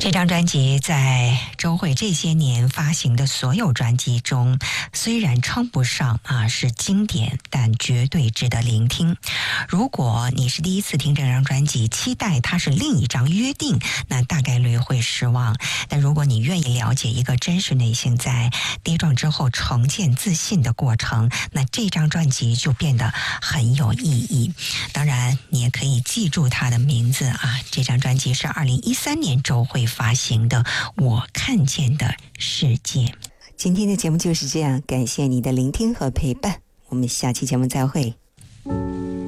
这张专辑在周蕙这些年发行的所有专辑中，虽然称不上是经典，但绝对值得聆听。如果你是第一次听这张专辑，期待它是另一张约定，那大概率会失望。但如果你愿意了解一个真实内心在跌撞之后重建自信的过程，那这张专辑就变得很有意义。当然你也可以记住它的名字这张专辑是2013年周蕙发行的《我看见的世界》。今天的节目就是这样，感谢你的聆听和陪伴，我们下期节目再会。